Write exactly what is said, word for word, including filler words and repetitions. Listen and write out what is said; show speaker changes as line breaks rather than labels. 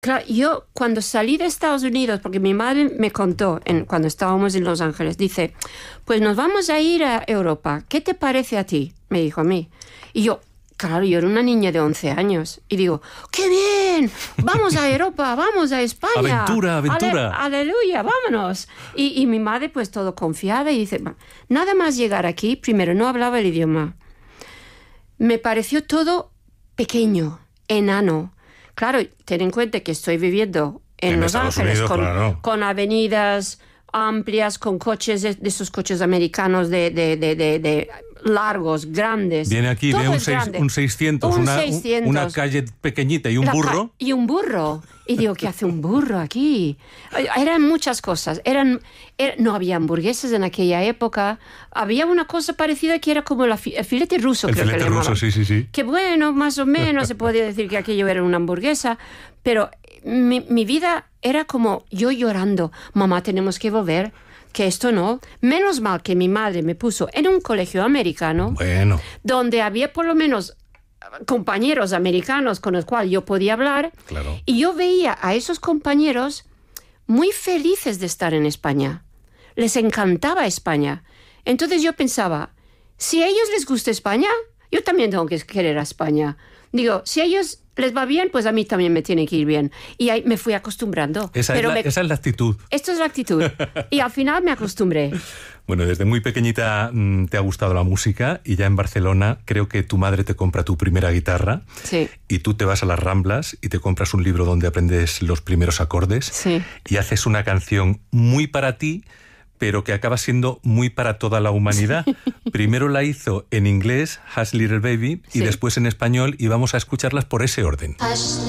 Claro, yo cuando salí de Estados Unidos, porque mi madre me contó en, cuando estábamos en Los Ángeles, dice, pues nos vamos a ir a Europa, ¿qué te parece a ti? Me dijo a mí. Y yo, claro, yo era una niña de once años, y digo, ¡qué bien! ¡Vamos a Europa! ¡Vamos a España!
¡Aventura, aventura!
Ale- ¡Aleluya! ¡Vámonos! Y, y mi madre pues todo confiada y dice, nada más llegar aquí, primero no hablaba el idioma. Me pareció todo pequeño, enano. Claro, ten en cuenta que estoy viviendo en,
en
Los
Estados
Ángeles
Unidos,
con,
claro.
con avenidas amplias, con coches de, de esos coches americanos de, de, de, de, de largos, grandes.
Viene aquí,
Todo
ve un,
es
seis,
grande.
un seiscientos,
Un
una,
seiscientos.
una calle pequeñita y un
La
burro.
ca- Y un burro. Y digo, ¿qué hace un burro aquí? Eran muchas cosas. Eran, er- no había hamburguesas en aquella época. Había una cosa parecida que era como la fi- el filete ruso,
El
creo que
filete
le
ruso,
llamaban.
sí, sí, sí.
Que bueno, más o menos se podía decir que aquello era una hamburguesa. Pero mi, mi vida era como yo llorando. Mamá, tenemos que volver. Que esto no. Menos mal que mi madre me puso en un colegio americano.
Bueno.
Donde había por lo menos compañeros americanos con los cuales yo podía hablar.
Claro.
Y yo veía a esos compañeros muy felices de estar en España. Les encantaba España. Entonces yo pensaba, si a ellos les gusta España, yo también tengo que querer a España. Digo, si a ellos les va bien, pues a mí también me tiene que ir bien. Y ahí me fui acostumbrando.
Esa,
Pero
es, la,
me...
esa es la actitud.
Esto es la actitud. Y al final me acostumbré.
Bueno, desde muy pequeñita mmm, te ha gustado la música y ya en Barcelona creo que tu madre te compra tu primera guitarra.
Sí.
Y tú te vas a las Ramblas y te compras un libro donde aprendes los primeros acordes.
Sí.
Y haces una canción muy para ti, pero que acaba siendo muy para toda la humanidad. Primero la hizo en inglés, Hush Little Baby, y
Sí.
después en español, y vamos a escucharlas por ese orden.
Hush,